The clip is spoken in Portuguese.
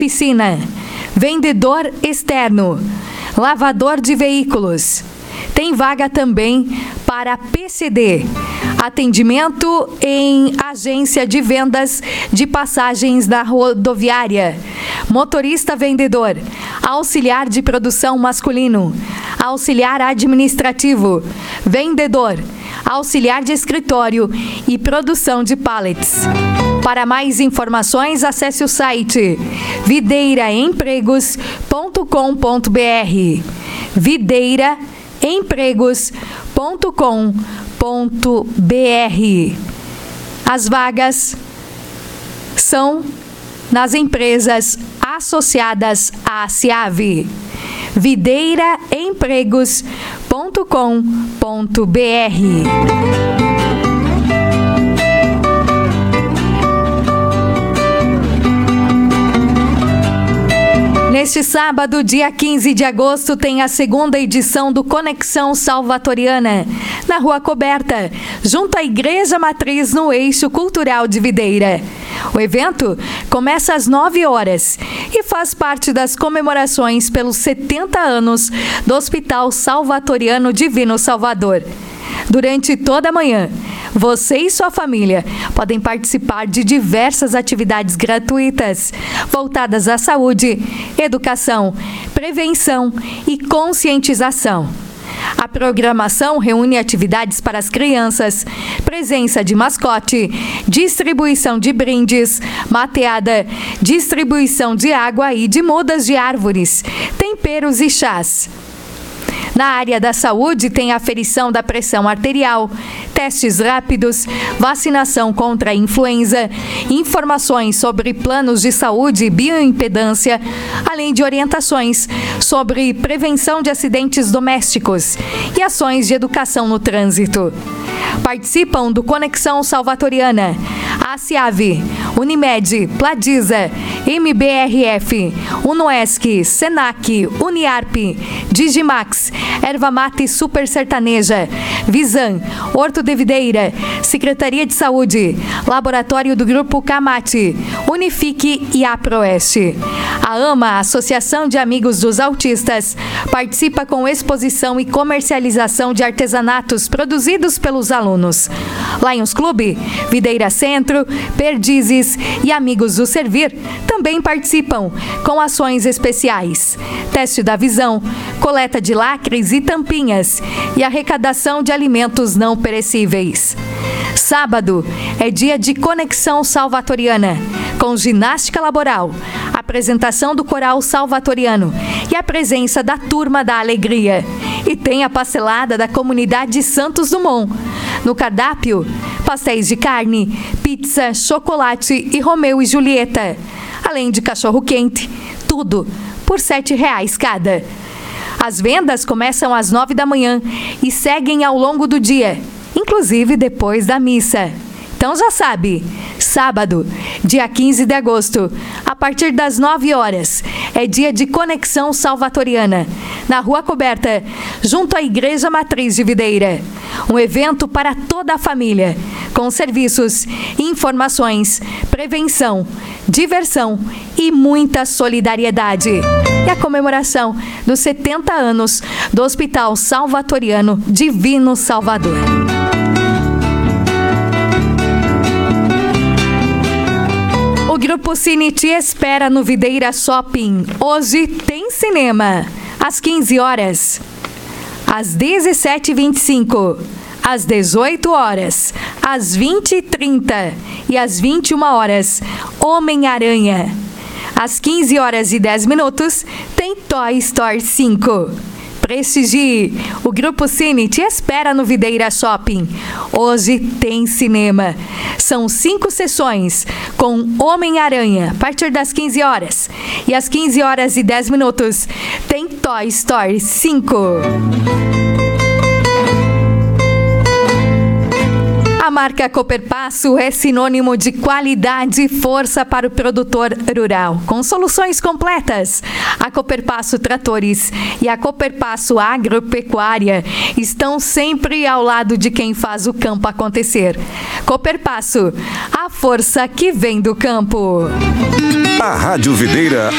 piscina, vendedor externo, lavador de veículos. Tem vaga também para PCD, atendimento em agência de vendas de passagens da rodoviária, motorista vendedor, auxiliar de produção masculino, auxiliar administrativo, vendedor, auxiliar de escritório e produção de pallets. Para mais informações, acesse o site videiraempregos.com.br. videiraempregos.com.br. As vagas são nas empresas associadas à SEAV. videiraempregos.com.br. Neste sábado, dia 15 de agosto, tem a segunda edição do Conexão Salvatoriana, na Rua Coberta, junto à Igreja Matriz, no Eixo Cultural de Videira. O evento começa às 9 horas e faz parte das comemorações pelos 70 anos do Hospital Salvatoriano Divino Salvador. Durante toda a manhã, você e sua família podem participar de diversas atividades gratuitas voltadas à saúde, educação, prevenção e conscientização. A programação reúne atividades para as crianças, presença de mascote, distribuição de brindes, mateada, distribuição de água e de mudas de árvores, temperos e chás. Na área da saúde, tem aferição da pressão arterial, testes rápidos, vacinação contra a influenza, informações sobre planos de saúde e bioimpedância, além de orientações sobre prevenção de acidentes domésticos e ações de educação no trânsito. Participam do Conexão Salvatoriana a SEAV, Unimed, Pladiza, MBRF, Unoesc, Senac, Uniarp, Digimax, Erva Mate Super Sertaneja, Visan, Horto de Videira, Secretaria de Saúde, Laboratório do Grupo Camate, Unifique e Aproeste. A AMA, Associação de Amigos dos Autistas, participa com exposição e comercialização de artesanatos produzidos pelos alunos. Lions Clube, Videira Centro, Perdizes e Amigos do Servir também participam com ações especiais. Teste da visão, coleta de lacres e tampinhas e arrecadação de alimentos não perecíveis. Sábado é dia de Conexão Salvatoriana, com ginástica laboral, apresentação do Coral Salvatoriano e a presença da Turma da Alegria. E tem a pastelada da comunidade Santos Dumont. No cardápio, pastéis de carne, pizza, chocolate e Romeu e Julieta. Além de cachorro-quente, tudo por R$ 7,00 cada. As vendas começam às 9 da manhã e seguem ao longo do dia, inclusive depois da missa. Então já sabe, sábado, dia 15 de agosto, a partir das 9 horas, é dia de Conexão Salvatoriana, na Rua Coberta, junto à Igreja Matriz de Videira. Um evento para toda a família, com serviços, informações, prevenção, diversão e muita solidariedade. E a comemoração dos 70 anos do Hospital Salvatoriano Divino Salvador. O Grupo Cine te espera no Videira Shopping. Hoje tem cinema. Às 15 horas, às 17h25, às 18 horas, às 20h30 e às 21 horas, Homem-Aranha. Às 15 horas e 10 minutos, tem Toy Story 5. Prestigie! O Grupo Cine te espera no Videira Shopping. Hoje tem cinema. São 5 sessões com Homem-Aranha, a partir das 15 horas. E às 15 horas e 10 minutos, tem Toy Story 5. A marca Cooperpasso é sinônimo de qualidade e força para o produtor rural, com soluções completas. A Cooperpasso Tratores e a Cooperpasso Agropecuária estão sempre ao lado de quem faz o campo acontecer. Cooperpasso, a força que vem do campo. A Rádio Videira